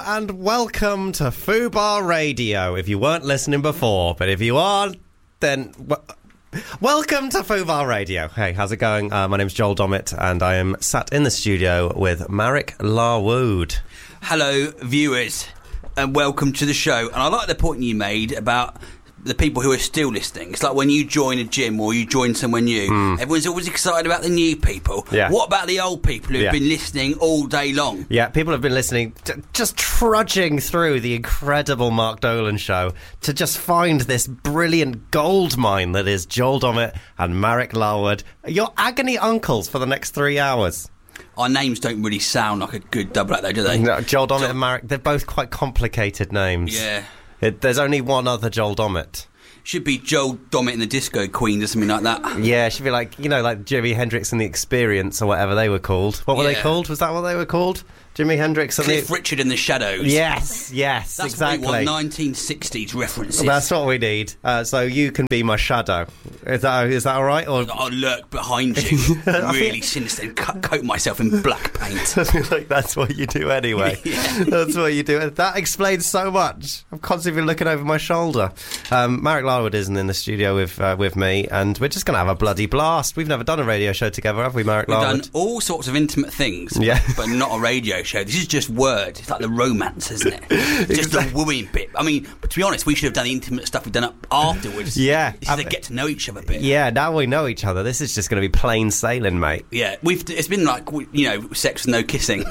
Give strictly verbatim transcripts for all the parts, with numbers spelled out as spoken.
and welcome to Fubar Radio. If you weren't listening before, but if you are, then w- welcome to Fubar Radio. Hey, how's it going? Uh, my name's Joel Dommett, and I am sat in the studio with Marek Larwood. Hello, viewers, and welcome to the show. And I like the point you made about the people who are still listening. It's like when you join a gym or you join somewhere new, mm. everyone's always excited about the new people. Yeah. What about the old people who've yeah. been listening all day long? Yeah, people have been listening, t- just trudging through the incredible Mark Dolan show to just find this brilliant gold mine that is Joel Dommett and Marek Larwood, your agony uncles for the next three hours. Our names don't really sound like a good double act, though, do they? No, Joel Dommett jo- and Marek, they're both quite complicated names. Yeah. It, there's only one other Joel Dommett. Should be Joel Dommett and the Disco Queen or something like that. Yeah, it should be like, you know, like Jimi Hendrix and the Experience or whatever they were called. What were yeah. they called? Was that what they were called? Jimi Hendrix and Cliff the... Richard and the Shadows. Yes, yes, That's exactly. what we want, nineteen sixties references. That's what we need. Uh, so you can be my shadow. Is that is that all right? Or I'll lurk behind you, really sinister, and cut, coat myself in black paint. I feel like that's what you do anyway. Yeah. That's what you do. That explains so much. I'm constantly looking over my shoulder. Um, Marek Larwood isn't in the studio with uh, with me, and we're just going to have a bloody blast. We've never done a radio show together, have we, Marek We've Larwood? done all sorts of intimate things, yeah. but not a radio show. This is just words. It's like the romance, isn't it? Just exactly. the wooing bit. I mean, but to be honest, we should have done the intimate stuff we've done up afterwards. Yeah. This is to get to know each other a bit. Yeah, now we know each other. This is just going to be plain sailing, mate. Yeah, we've. It's been like, you know, sex with no kissing.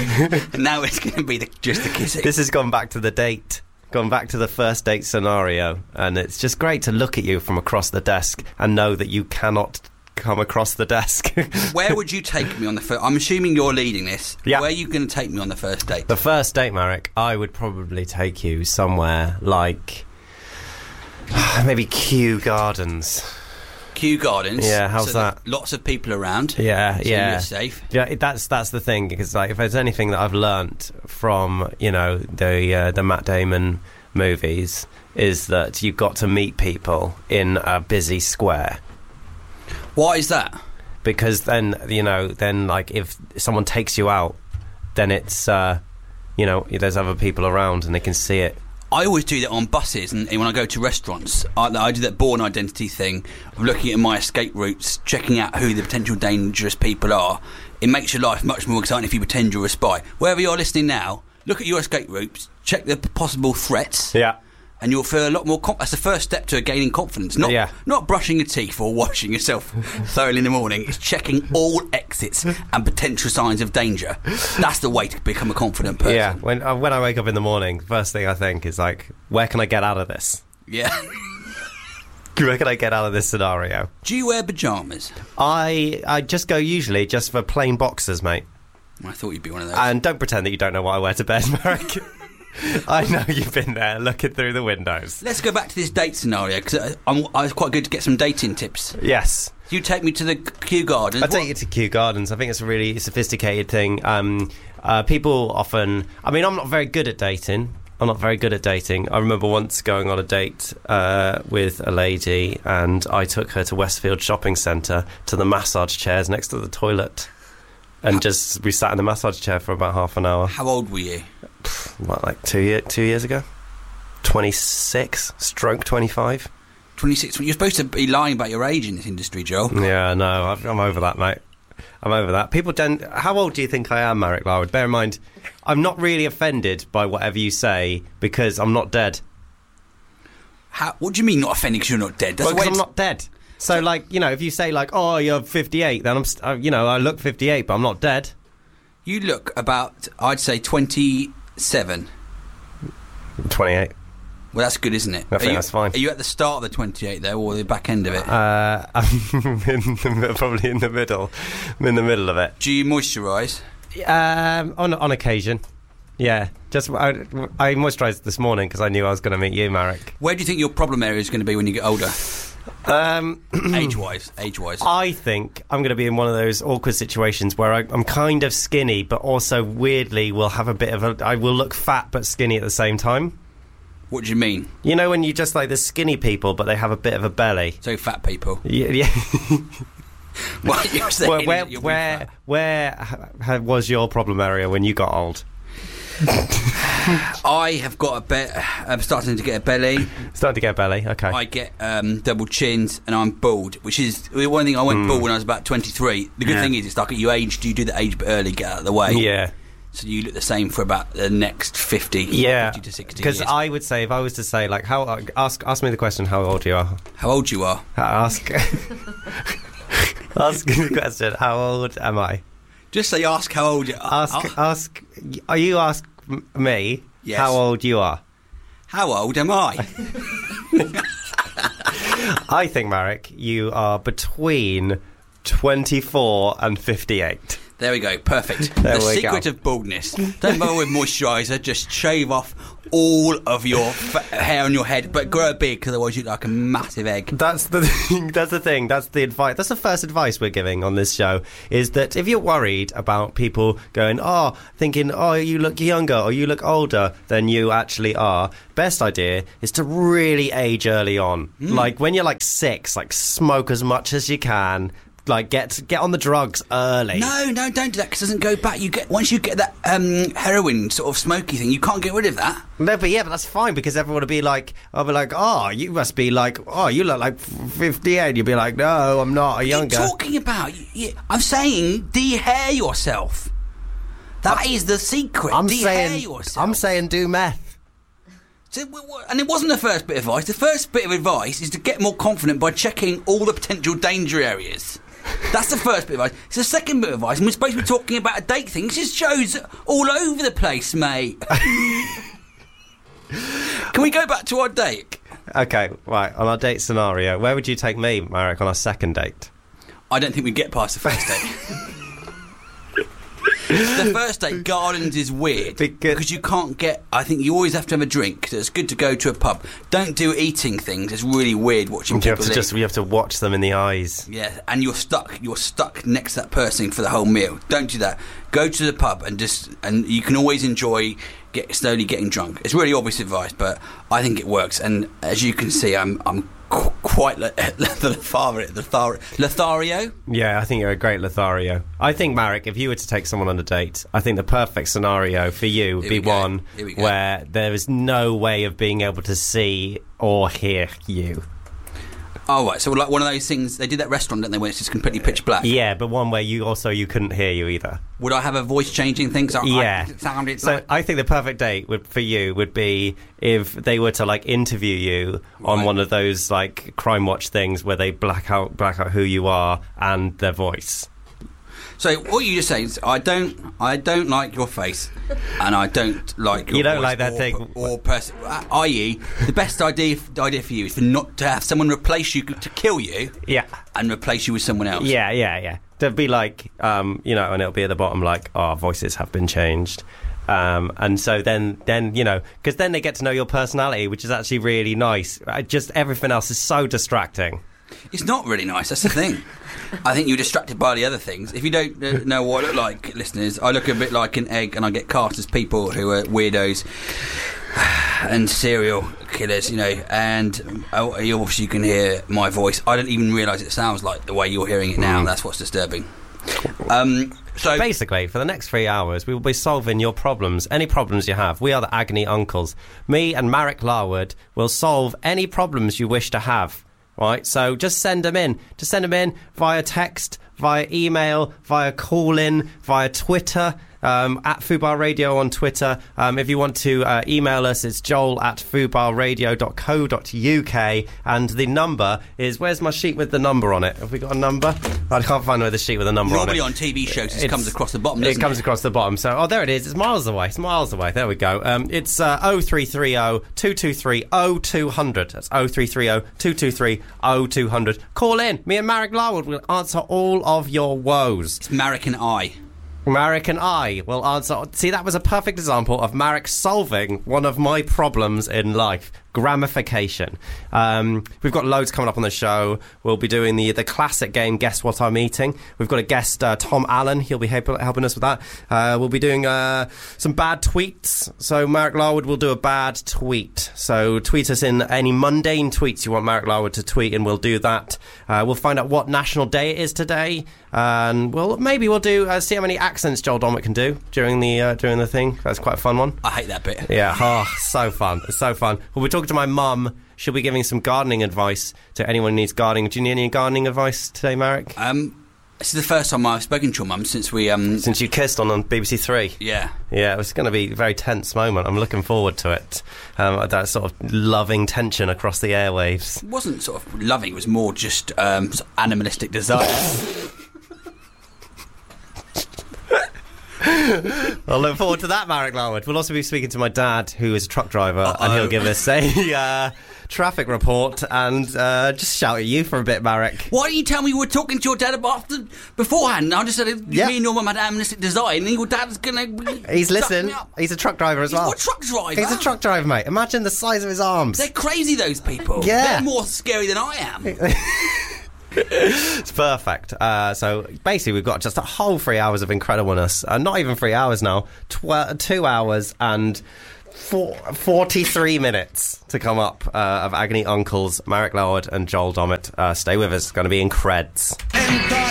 And now it's going to be the, just the kissing. This has gone back to the date. Gone back to the first date scenario. And it's just great to look at you from across the desk and know that you cannot come across the desk. Where would you take me on the first... I'm assuming you're leading this. Yeah. Where are you going to take me on the first date? The first date, Marek, I would probably take you somewhere like... maybe Kew Gardens. Kew Gardens. Yeah, how's so that? Lots of people around. Yeah, so yeah. You're safe. Yeah, it, that's that's the thing, because like if there's anything that I've learnt from, you know, the uh, the Matt Damon movies, is that you've got to meet people in a busy square. Why is that? Because then, you know, then like if someone takes you out, then it's, uh, you know, there's other people around and they can see it. I always do that on buses, and when I go to restaurants, I, I do that born identity thing of looking at my escape routes, checking out who the potential dangerous people are. It makes your life much more exciting if you pretend you're a spy. Wherever you're listening now, look at your escape routes, check the possible threats. Yeah. And you'll feel a lot more... Com- that's the first step to gaining confidence. Not yeah. not brushing your teeth or washing yourself thoroughly in the morning. It's checking all exits and potential signs of danger. That's the way to become a confident person. Yeah, when uh, when I wake up in the morning, first thing I think is like, where can I get out of this? Yeah. Where can I get out of this scenario? Do you wear pyjamas? I I just go usually just for plain boxers, mate. I thought you'd be one of those. And don't pretend that you don't know what I wear to bed, Marek. I know you've been there looking through the windows. Let's go back to this date scenario, because I, I was quite good to get some dating tips. Yes. You take me to the Kew Gardens. I take you to Kew Gardens. I think it's a really sophisticated thing. Um, uh, people often... I mean, I'm not very good at dating. I'm not very good at dating. I remember once going on a date uh, with a lady, and I took her to Westfield Shopping Centre to the massage chairs next to the toilet. And just we sat in the massage chair for about half an hour. How old were you? What, like two year, two years ago? twenty-six, stroke twenty-five. twenty-six. You're supposed to be lying about your age in this industry, Joel. Yeah, no, I'm over that, mate. I'm over that. People don't... How old do you think I am, Marek Larwood? Bear in mind, I'm not really offended by whatever you say because I'm not dead. How, what do you mean not offended because you're not dead? That's Well, because the way I'm not dead. So, like, you know, if you say, like, oh, you're fifty-eight, then I'm, st- uh, you know, I look fifty-eight, but I'm not dead. You look about, I'd say, twenty-seven. I'm twenty-eight. Well, that's good, isn't it? I think are you, that's fine. Are you at the start of the twenty-eight, though, or the back end of it? Uh, I'm in the, probably in the middle. I'm in the middle of it. Do you moisturise? Um, on on occasion. Yeah. Just I, I moisturised this morning because I knew I was going to meet you, Marek. Where do you think your problem area is going to be when you get older? Um, age-wise, age-wise. I think I'm going to be in one of those awkward situations where I, I'm kind of skinny, but also weirdly will have a bit of a... I will look fat but skinny at the same time. What do you mean? You know when you just like the skinny people, but they have a bit of a belly. So fat people. Yeah. yeah. What you're saying? Where where you'll be where, fat. where ha- was your problem area when you got old? I have got a bit. I'm starting to get a belly. Starting to get a belly. Okay. I get um, double chins, and I'm bald, which is one thing. I went mm. bald when I was about twenty-three. The good yeah. thing is, it's like you age. You do the age bit early, get out of the way. Yeah. So you look the same for about the next fifty, yeah, fifty to sixty years. Because I would say, if I was to say, like, how ask ask me the question, how old you are? How old you are? Ask ask the question. How old am I? Just say ask how old you are. Ask oh. ask. Are you ask me? Yes. How old you are? How old am I? I think, Marek, you are between twenty-four and fifty-eight. There we go, perfect. There the we secret go. of baldness. Don't bother with moisturiser, just shave off all of your f- hair on your head, but grow a beard, because otherwise you look like a massive egg. That's the thing, that's the thing, that's the advice, that's the first advice we're giving on this show, is that if you're worried about people going, oh, thinking, oh, you look younger or you look older than you actually are, best idea is to really age early on. Mm. Like, when you're like six, like, smoke as much as you can. Like, get get on the drugs early. No, no, don't do that, because it doesn't go back. You get once you get that um, heroin sort of smoky thing, you can't get rid of that. No, but yeah, but that's fine, because everyone will be like, I'll be like, oh, you must be like, oh, you look like fifty-eight. You'll be like, no, I'm not, a younger. What are you talking about? You, you, I'm saying de-hair yourself. That I'm, is the secret. I'm de-hair saying, yourself. I'm saying do meth. So, and it wasn't the first bit of advice. The first bit of advice is to get more confident by checking all the potential danger areas. That's the first bit of advice. It's the second bit of advice, and we're supposed to be talking about a date thing. This just shows all over the place, mate. Can we go back to our date? Okay, right. On our date scenario, where would you take me, Marek, on our second date? I don't think we'd get past the first date. The first date, gardens is weird because, because you can't get. I think you always have to have a drink. So it's good to go to a pub. Don't do eating things. It's really weird watching you people have to eat. just you have to watch them in the eyes. Yeah, and you're stuck. You're stuck next to that person for the whole meal. Don't do that. Go to the pub and just and you can always enjoy get slowly getting drunk. It's really obvious advice, but I think it works. And as you can see, I'm I'm. quite le- Lothario. Lothario? Yeah, I think you're a great Lothario. I think, Marek, if you were to take someone on a date, I think the perfect scenario for you would be one where there is no way of being able to see or hear you. Oh, right. So like one of those things, they did that restaurant, didn't they, where it's just completely pitch black? Yeah, but one where you also you couldn't hear you either. Would I have a voice changing thing? So yeah. I sounded so like... I think the perfect date would, for you would be if they were to like interview you on right. one of those like Crime Watch things where they black out black out who you are and their voice. So what you just saying is, I don't, I don't like your face, and I don't like your you don't voice like that or, thing, or person. that is, the best idea idea for you is for not to have someone replace you to kill you, yeah, and replace you with someone else. Yeah, yeah, yeah. There'd be like, um, you know, and it'll be at the bottom like, oh, voices have been changed. Um, and so then, then you know, because then they get to know your personality, which is actually really nice. Just everything else is so distracting. It's not really nice, that's the thing. I think you're distracted by the other things. If you don't uh, know what I look like, listeners, I look a bit like an egg, and I get cast as people who are weirdos and serial killers, you know. And oh, obviously you can hear my voice. I don't even realise it sounds like the way you're hearing it now. Mm. That's what's disturbing. Um, so basically, for the next three hours, we will be solving your problems, any problems you have. We are the Agony Uncles. Me and Marek Larwood will solve any problems you wish to have. Right, so just send them in. Just send them in via text, via email, via call-in, via Twitter, um, at Fubar Radio on Twitter. Um, if you want to uh, email us, it's joel at fubarradio dot co dot uk. And the number is... Where's my sheet with the number on it? Have we got a number? I can't find the sheet with a number Normally on it. Normally on T V shows, it comes across the bottom, doesn't it? It comes it? across the bottom. So, oh, there it is. It's miles away. It's miles away. There we go. Um, it's uh, oh three three oh, two two three, oh two hundred. That's oh three three oh, two two three, oh two hundred. Call in. Me and Marek Larwood will answer all of your woes. It's Marek and I. Marek and I will answer... See, that was a perfect example of Marek solving one of my problems in life. Gramification. Um, we've got loads coming up on the show. We'll be doing the the classic game, Guess What I'm Eating. We've got a guest, uh, Tom Allen. He'll be help- helping us with that. Uh, we'll be doing uh, some bad tweets. So Marek Larwood will do a bad tweet. So tweet us in any mundane tweets you want Marek Larwood to tweet, and we'll do that. Uh, we'll find out what national day it is today, and we'll maybe we'll do uh, see how many accents Joel Dommett can do during the uh, during the thing. That's quite a fun one. I hate that bit. Yeah, oh, so fun. It's so fun. We'll be talking to my mum. She'll be giving some gardening advice to anyone who needs gardening. Do you need any gardening advice today, Marek? Um, this is the first time I've spoken to your mum since we... Um, Since you kissed on, on B B C Three. Yeah. Yeah, it was going to be a very tense moment. I'm looking forward to it. Um, that sort of loving tension across the airwaves. It wasn't sort of loving, it was more just um, sort of animalistic desire. I'll look forward to that, Marek Larwood. We'll also be speaking to my dad, who is a truck driver, Uh-oh. and he'll give us a uh, traffic report and uh, just shout at you for a bit, Marek. Why didn't you tell me you were talking to your dad about the, beforehand? I just said Yeah. me and your mum had animalistic desire, and then your dad's going to... He's listening. He's a truck driver as He's well. what, a truck driver? He's a truck driver, mate. Imagine the size of his arms. They're crazy, those people. Yeah. They're more scary than I am. It's perfect. Uh, so basically, we've got just a whole three hours of incredibleness. Uh, not even three hours now. Tw- two hours and four, forty-three minutes to come up uh, of Agony Uncles, Marek Larwood and Joel Dommett. Uh, stay with us. It's going to be increds.